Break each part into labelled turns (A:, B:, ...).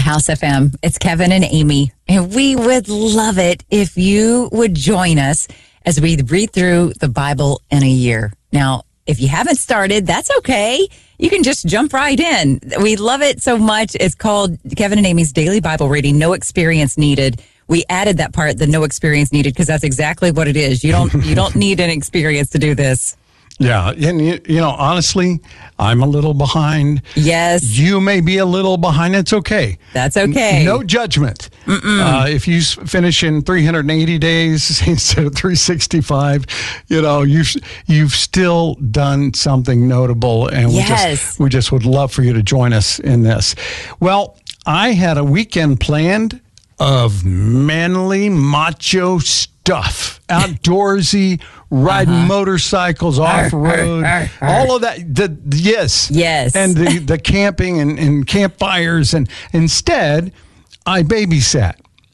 A: House FM. It's Kevin and Amy, and we would love it if you would join us as we read through the Bible in a year. Now, if you haven't started, that's okay. You can just jump right in. We love it so much. It's called Kevin and Amy's Daily Bible Reading, No Experience Needed. We added that part, the no experience needed, because that's exactly what it is. You don't need an experience to do this.
B: Yeah, and you know, honestly, I'm a little behind.
A: Yes.
B: You may be a little behind. It's okay.
A: That's okay.
B: No judgment. If you finish in 380 days instead of 365, you know, you've still done something notable, and we just would love for you to join us in this. Well, I had a weekend planned of manly, macho stuff, outdoorsy, riding motorcycles, off-road, all of that. Yes. And the camping and campfires. And instead, I babysat.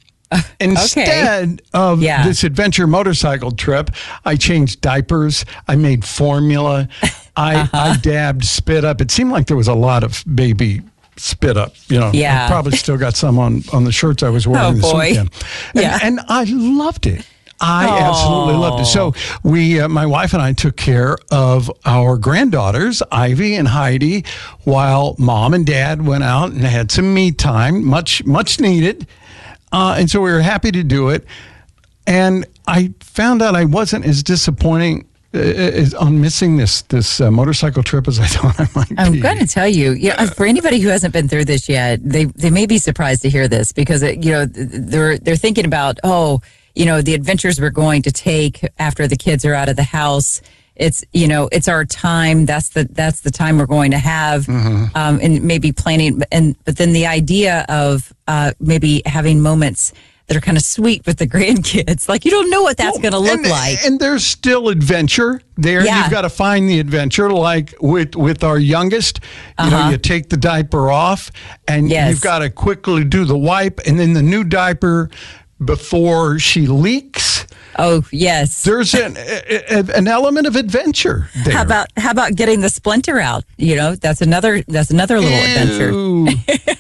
B: Instead of this adventure motorcycle trip, I changed diapers. I made formula. I dabbed spit up. It seemed like there was a lot of baby spit up, you know. I probably still got some on the shirts I was wearing this weekend. And I loved it. I absolutely loved it. So my wife and I took care of our granddaughters, Ivy and Heidi, while mom and dad went out and had some me time, much needed. And so we were happy to do it. And I found out I wasn't as disappointing on missing this motorcycle trip as I thought I might be.
A: I'm going to tell you, for anybody who hasn't been through this yet, they may be surprised to hear this because they're thinking about the adventures we're going to take after the kids are out of the house. It's our time. That's the time we're going to have, and maybe planning. But then the idea of maybe having moments that are kind of sweet with the grandkids. Like, you don't know what that's going to look like.
B: And there's still adventure there. Yeah. You've got to find the adventure. Like with our youngest, you take the diaper off and you've got to quickly do the wipe and then the new diaper before she leaks.
A: Oh, yes.
B: There's an element of adventure there.
A: How about getting the splinter out? That's another little adventure.